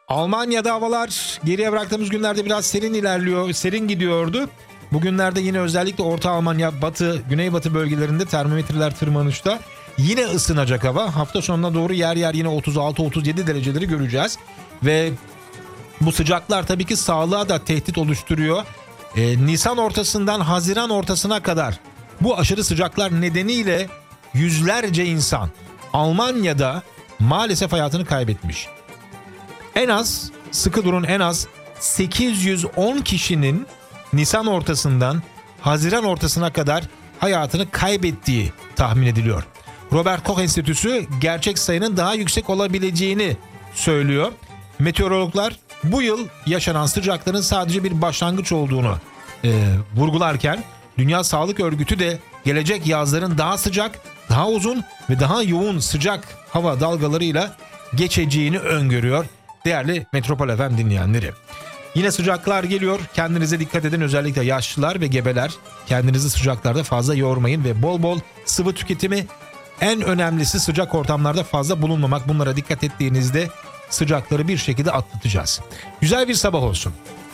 Almanya'da havalar geriye bıraktığımız günlerde biraz serin gidiyordu. Bugünlerde yine özellikle Orta Almanya, Batı, Güneybatı bölgelerinde termometreler tırmanışta. Yine ısınacak hava. Hafta sonuna doğru yer yer yine 36-37 dereceleri göreceğiz. Ve bu sıcaklar tabii ki sağlığa da tehdit oluşturuyor. Nisan ortasından Haziran ortasına kadar bu aşırı sıcaklar nedeniyle yüzlerce insan Almanya'da maalesef hayatını kaybetmiş. En az 810 kişinin Nisan ortasından Haziran ortasına kadar hayatını kaybettiği tahmin ediliyor. Robert Koch Enstitüsü gerçek sayının daha yüksek olabileceğini söylüyor. Meteorologlar bu yıl yaşanan sıcakların sadece bir başlangıç olduğunu vurgularken Dünya Sağlık Örgütü de gelecek yazların daha sıcak, daha uzun ve daha yoğun sıcak hava dalgalarıyla geçeceğini öngörüyor. Değerli Metropol FM dinleyenleri. Yine sıcaklar geliyor. Kendinize dikkat edin. Özellikle yaşlılar ve gebeler. Kendinizi sıcaklarda fazla yormayın ve bol bol sıvı tüketimi. En önemlisi sıcak ortamlarda fazla bulunmamak. Bunlara dikkat ettiğinizde sıcakları bir şekilde atlatacağız. Güzel bir sabah olsun.